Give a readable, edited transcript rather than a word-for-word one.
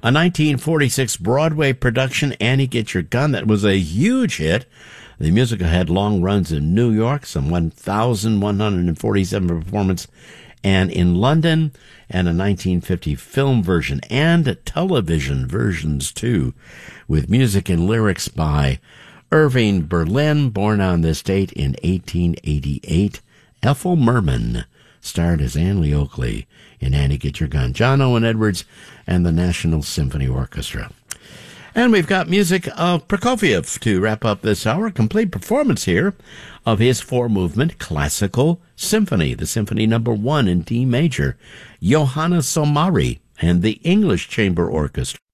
A 1946 Broadway production, Annie Get Your Gun, that was a huge hit. The musical had long runs in New York, some 1,147 performances, and in London, and a 1950 film version, and television versions too, with music and lyrics by Irving Berlin, born on this date in 1888. Ethel Merman starred as Anne Lee Oakley in Annie Get Your Gun. John Owen Edwards and the National Symphony Orchestra. And we've got music of Prokofiev to wrap up this hour. A complete performance here of his four-movement classical symphony, the Symphony No. 1 in D major. Johannes Somari and the English Chamber Orchestra.